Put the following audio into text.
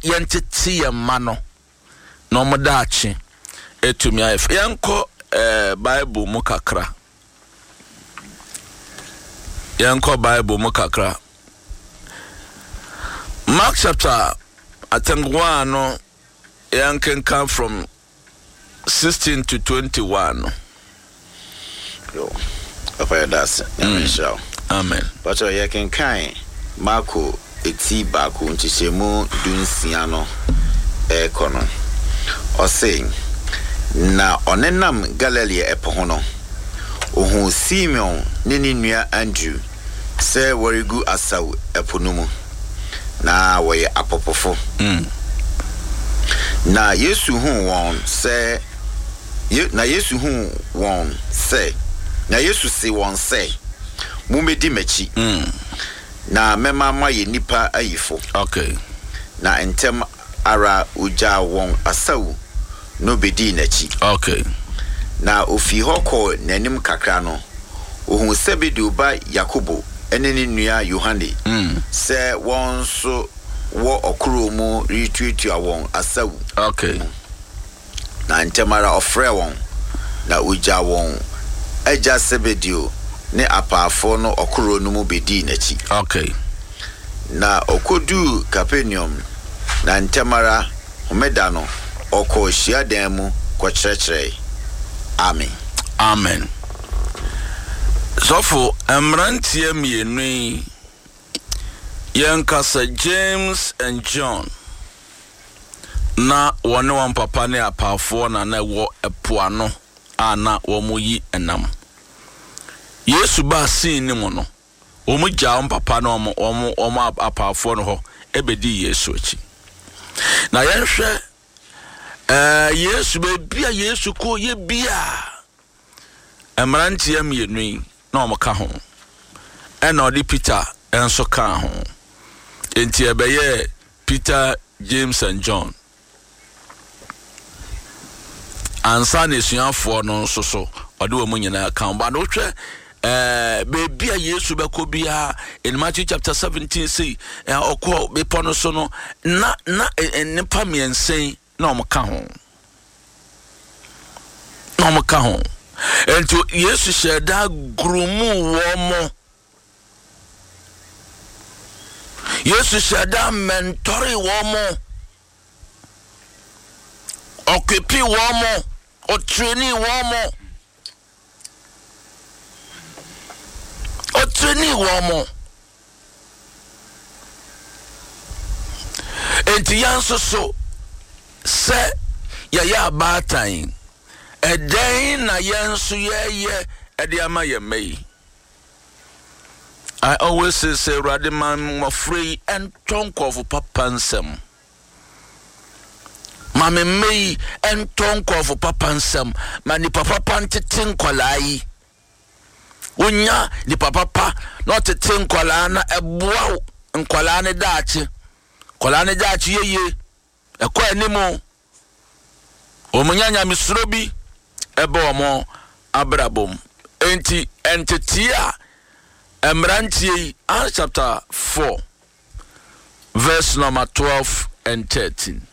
yentete ye mano no modachi etumi ayef yanko Bible mu kakra Mark chapter I think 1 no can come from 16 to 21. Yo, that's Amen. But you can kind Marco eti baku ntisemu dunsiano ekono o saying na onenam Galilee epohono ohun Simeon ne nua Andrew se worigu asaw eponumu na woye apopofo na Yesu hu won se na Yesu si won se mumedi machi na mema maye nipa ayifo. Okay. Na entem ara uja won asaw no bedi nachi. Okay. Na ofi hoko nanim kakra no ohun sebedi uba Yakobo ene ne nua Yohane se won so wo okro mu retweet awon asaw. Okay. Na entem ara ofre won na uja won eja sebedio ne apafo no okoro no mu bedi nachi. Okay. Na okodu Capernaum na ntemara homeda no oko hia dan mu ko kyerɛkyerɛ. Amen. Amen. So for emrantie mienu yankasa James and John na one papa ne apafo na wo epoano ana wo moyi enam. Yesu ba sin ni mo no omu gya papa no omo apafo no ho ebedi Yesu achi na yenhwe Yesu be bia Yesu ko ye bia emrantie mienu na omo ka ho ena odi Peter enso ka ho enti ebeye Peter, James and John ansa ne suafo no nso so odi wo nyina ka ba no hwe baby Yesu beko bia in Matthew chapter 17 say okwo bepo no so no na nipa miensen na omka ho ento Yesu sheda grumu womo Yesu sheda mentori womo okipi womo o traini womo Otrini womo enti yanso so se ya batan eden na yanso ye ediama ye mei. I always say Radiman mo free and tonk of papansem mame mei and tonk of papansem mani papa pantitin kwalai Unya di papa not a tin kolana a bow and kolane dachi. Kolane dachi ye a qua animo. Omunyanya misrobi a bomo abrabum. Entitia Emranti chapter 4 verse number 12 and 13.